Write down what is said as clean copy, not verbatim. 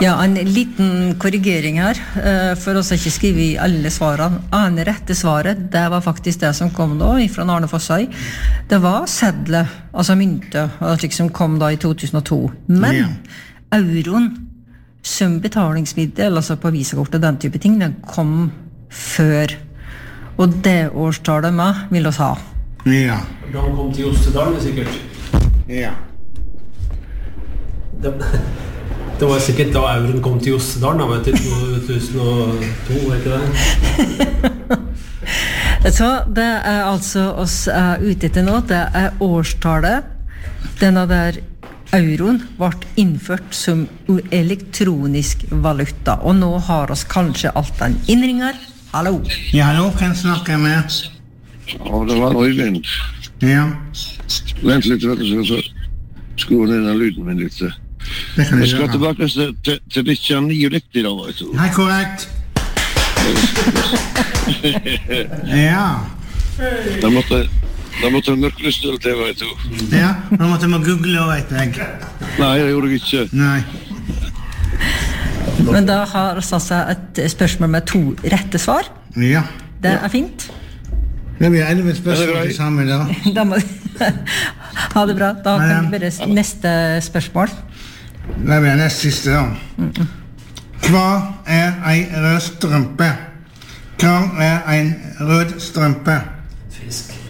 Ja, en liten korrigering her, for oss ikke skrive I alle svarene. Det rette svaret, det var faktisk det som kom da, fra Arne Fossøy. Det var sedle, altså mynte, som kom da I 2002. Men euroen, som betalingsmiddel, altså på visakort og den type ting, den kom før. Og det årstallet med vil oss ha. Ja. Da han kom til Jostedalen, sikkert. Ja. Det var sikkert da euroen kom til Jostedalen, da, vet du, 2002, var ikke det? Så det altså oss ute etter nå, det årstallet. Denne der euroen ble innført som elektronisk valuta, og nå har oss kanskje alt den innringer. Hallo? Ja, hallo, kan jeg snakke med? Ja, det var Øyvind. Ja. Vent litt, vet du, så skru ned den lyden min litt. Det kan Jeg jeg skal gjøre. tilbake til 1999 da, vet du. Nei, korrekt. Ja. Da måtte en mørklystel til, vet du. Ja, nå måtte jeg google, vet jeg. Nei, det gjorde jeg ikke. Nei. Men da har oss altså et spørsmål med 2 rette svar. Ja. Det fint. Det blir 11 spørsmål til sammen da. Da må ha det bra. Da kan vi bare neste spørsmål. Det blir nest siste da. Hva en rød strømpe? Hva en rød strømpe? Fisk.